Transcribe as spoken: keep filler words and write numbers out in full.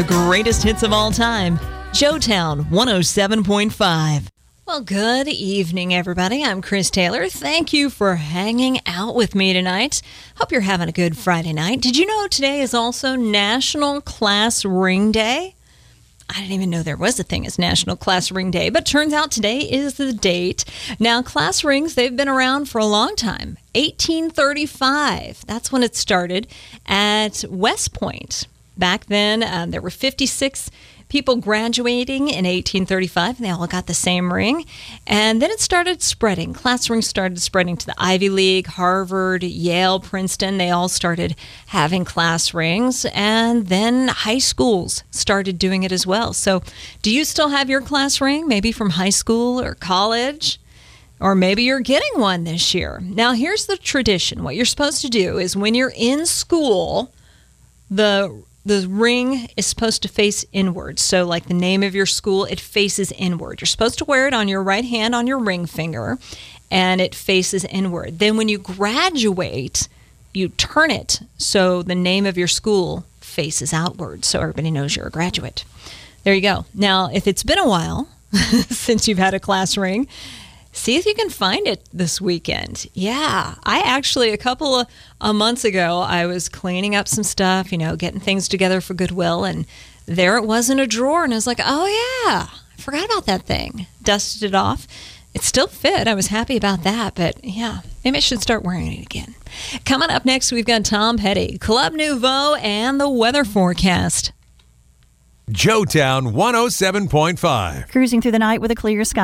The greatest hits of all time. Joetown one oh seven point five. Well, good evening, everybody. I'm Chris Taylor. Thank you for hanging out with me tonight. Hope you're having a good Friday night. Did you know today is also National Class Ring Day? I didn't even know there was a thing as National Class Ring Day, but turns out today is the date. Now, class rings, they've been around for a long time. eighteen thirty-five, that's when it started at West Point. Back then, um, there were fifty-six people graduating in eighteen thirty-five, and they all got the same ring. And then it started spreading. Class rings started spreading to the Ivy League, Harvard, Yale, Princeton. They all started having class rings. And then high schools started doing it as well. So do you still have your class ring, maybe from high school or college? Or maybe you're getting one this year. Now, here's the tradition. What you're supposed to do is when you're in school, the The ring is supposed to face inward. So like the name of your school, it faces inward. You're supposed to wear it on your right hand on your ring finger, and it faces inward. Then when you graduate, you turn it so the name of your school faces outward so everybody knows you're a graduate. There you go. Now, if it's been a while since you've had a class ring, see if you can find it this weekend. Yeah, I actually, a couple of uh, months ago, I was cleaning up some stuff, you know, getting things together for Goodwill, and there it was in a drawer, and I was like, oh yeah, I forgot about that thing. Dusted it off. It still fit. I was happy about that, but yeah, maybe I should start wearing it again. Coming up next, we've got Tom Petty, Club Nouveau, and the weather forecast. Joetown one oh seven point five. Cruising through the night with a clear sky.